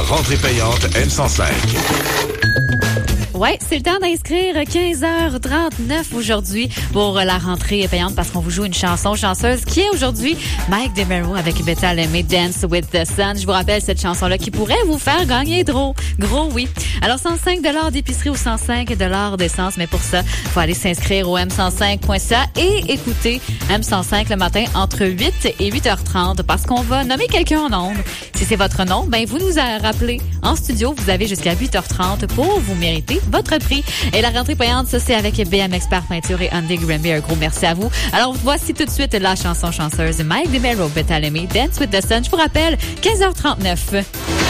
rentrée payante M105. Ouais, c'est le temps d'inscrire 15h39 aujourd'hui pour la rentrée payante parce qu'on vous joue une chanson chanceuse qui est aujourd'hui Mike DeMero avec Beta Lemay, Dance with the Sun. Je vous rappelle cette chanson-là qui pourrait vous faire gagner gros, oui. Alors 105 $ d'épicerie ou 105 $ d'essence, mais pour ça, faut aller s'inscrire au m105.ca et écouter M105 le matin entre 8 et 8h30 parce qu'on va nommer quelqu'un en ondes. Si c'est votre nom, ben vous nous a rappelé en studio. Vous avez jusqu'à 8h30 pour vous mériter votre prix. Et la rentrée payante, ça, c'est avec BM Expert Peinture et Andy Grimby. Un gros merci à vous. Alors, voici tout de suite la chanson chanceuse Mike DeMero, Beta Lemay, Dance with the Sun. Je vous rappelle, 15h39.